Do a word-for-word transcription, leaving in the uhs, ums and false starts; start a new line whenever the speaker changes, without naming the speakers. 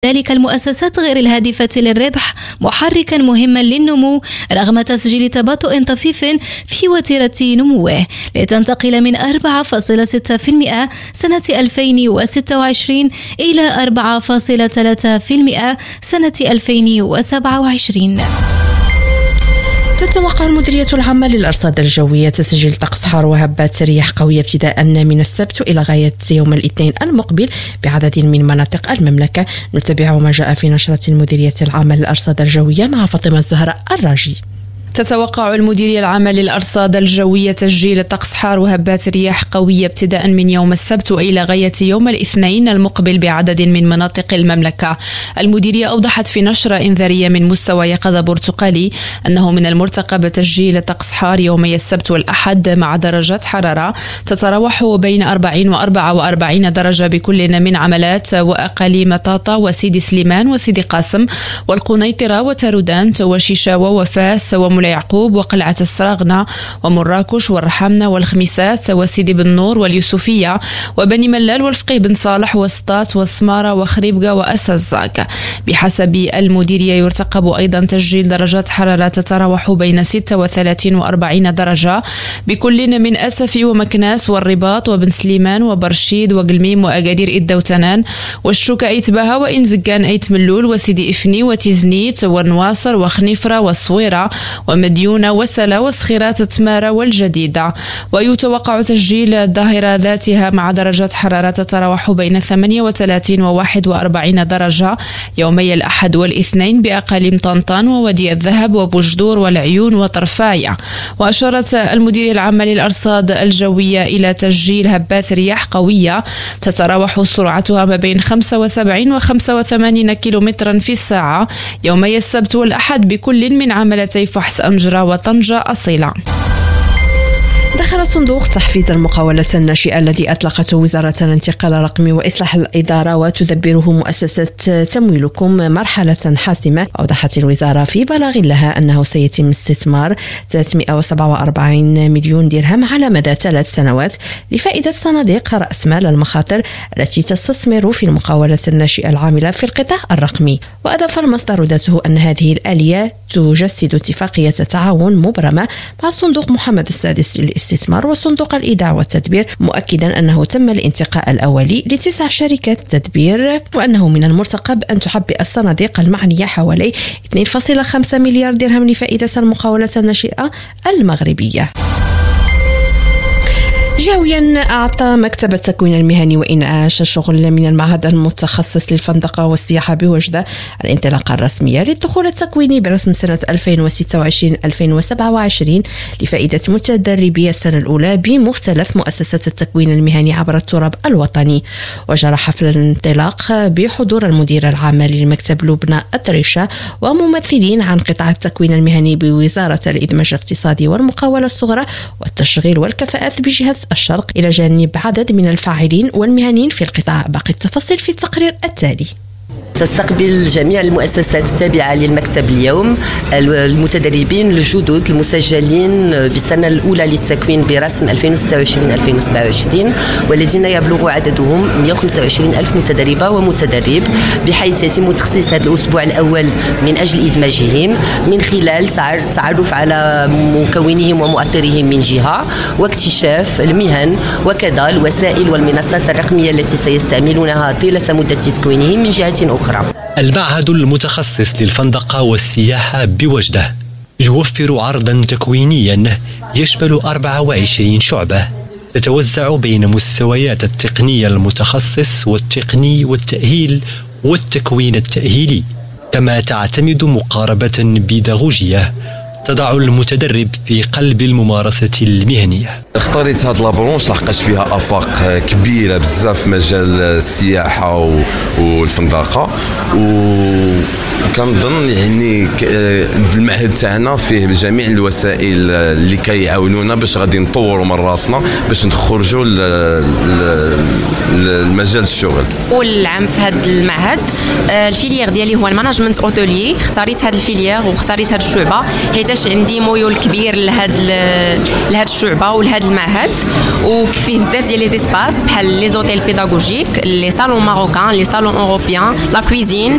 ذلك المؤسسات غير الهادفة للربح محركا مهما للنمو رغم تسجيل تباطؤ طفيف في وتيرة نموه، لتنتقل من أربعة فاصلة ستة بالمئة سنة ألفين وستة وعشرين إلى أربعة فاصلة ثلاثة بالمئة سنة ألفين وسبعة وعشرين.
تتوقع المديرية العامة للأرصاد الجوية تسجيل طقس حار وهبات رياح قوية ابتداء من السبت إلى غاية يوم الاثنين المقبل بعدد من مناطق المملكة. نتابع ما جاء في نشرة المديرية العامة للأرصاد الجوية مع فاطمة الزهراء الراجي.
تتوقع المديرية العامة للأرصاد الجوية تسجيل طقس حار وهبات رياح قوية ابتداء من يوم السبت وإلى غاية يوم الاثنين المقبل بعدد من مناطق المملكة. المديرية أوضحت في نشرة إنذارية من مستوى يقظة برتقالي أنه من المرتقب تسجيل طقس حار يومي السبت والأحد مع درجات حرارة تتراوح بين أربعين وأربعة وأربعين درجة بكل من عملات وأقاليم طاطا وسيدي سليمان وسيدي قاسم والقنيطرة وتارودانت وشيشاوة وفاس ومولاي يعقوب وقلعة السراغنة ومراكش والرحمنة والخميسات وسيدي بن نور واليوسفية وبني ملال والفقيه بن صالح وسطات وسمارة وخريبقة وأسزاك. بحسب المديرية يرتقب أيضا تسجيل درجات حرارة تتراوح بين ستة وثلاثين وأربعين درجة بكل من أسف ومكناس والرباط وبن سليمان وبرشيد وقلميم وأقادير إدة وتنان والشوكة أيتبها وإنزقان أيت ملول وسيدي إفني وتيزنيت والنواصر وخنيفرة والصويرة ومديونة وسلا وسخيرات تمارة والجديدة. ويتوقع تسجيل الظاهرة ذاتها مع درجات حرارة تتراوح بين ثمانية وثلاثين وواحد وأربعين درجة يومي الأحد والاثنين بأقاليم طنطان وودي الذهب وبوجدور والعيون وطرفاية. وأشارت المديرية العامة للأرصاد الجوية إلى تسجيل هبات رياح قوية تتراوح سرعتها ما بين خمسة وسبعين وخمسة وثمانين كيلومترا في الساعة يومي السبت والأحد بكل من عملتي فحص أنجرة وطنجة أصيلة.
دخل صندوق تحفيز المقاولات الناشئة الذي أطلقته وزارة الانتقال الرقمي وإصلاح الإدارة وتدبره مؤسسة تمويلكم مرحلة حاسمة. أوضحت الوزارة في بلاغ لها أنه سيتم استثمار ثلاثمئة وسبعة وأربعين مليون درهم على مدى ثلاث سنوات لفائدة صناديق رأس مال المخاطر التي تستثمر في المقاولات الناشئة العاملة في القطاع الرقمي. وأضاف المصدر ذاته أن هذه الآلية تجسد اتفاقية تعاون مبرمة مع صندوق محمد السادس للاستثمار وصندوق الإيداع والتدبير، مؤكدا أنه تم الانتقاء الأولي لتسع شركات تدبير وأنه من المرتقب أن تعبئ الصناديق المعنية حوالي اثنين فاصلة خمسة مليار درهم لفائدة المقاولات الناشئة المغربية. جاويا أعطى مكتب التكوين المهني وإنعاش الشغل من المعهد المتخصص للفندقة والسياحة بوجدة الانطلاقة الرسمية للدخول التكويني برسم سنة ألفين وستة وعشرين ألفين وسبعة وعشرين لفائدة متدربي السنة الأولى بمختلف مؤسسات التكوين المهني عبر التراب الوطني. وجرى حفل الانطلاق بحضور المدير العام للمكتب لبنى الطريشة وممثلين عن قطاع التكوين المهني بوزارة الإدماج الاقتصادي والمقاولة الصغرى والتشغيل والكفاءات بجهة الشرق إلى جانب عدد من الفاعلين والمهنيين في القطاع. باقي التفاصيل في التقرير التالي.
تستقبل جميع المؤسسات التابعة للمكتب اليوم المتدربين الجدد المسجلين بالسنة الأولى للتكوين برسم ألفين وستة وعشرين ألفين وسبعة وعشرين والذين يبلغ عددهم مئة وخمسة وعشرين ألف متدربة ومتدرب، بحيث يتم تخصيص هذا الأسبوع الأول من أجل إدماجهم من خلال تعرف على مكونهم ومؤطرهم من جهة واكتشاف المهن وكذا الوسائل والمنصات الرقمية التي سيستعملونها طيلة مدة تكوينهم من جهة أخرى.
المعهد المتخصص للفندقة والسياحة بوجدة يوفر عرضا تكوينيا يشمل أربعة وعشرين شعبة تتوزع بين مستويات التقنية المتخصص والتقني والتأهيل والتكوين التأهيلي، كما تعتمد مقاربة بيداغوجية تضع المتدرب في قلب الممارسة المهنية.
اختاريت هاد لابرونش لحقاش فيها افاق كبيره بزاف في مجال السياحه والفندقه، وكنظن يعني المعهد تاعنا فيه جميع الوسائل اللي كيعاونونا باش غادي نطوروا من راسنا باش نخرجوا لمجال الشغل. اول
عام في هذا المعهد الفيليير ديالي هو الماناجمنت اوتيلي، اختاريت هذا الفيليير واختاريت هذه الشعبه حيت لقيتاش عندي ميول كبير لهاد لهاد الشعبه ولهاد المعهد، وفيه بزاف ديال لي زيسباس بحال لي زوتيل بيداغوجيك، لي صالون ماروكان، لي صالون اوروبيان، لا كويزين،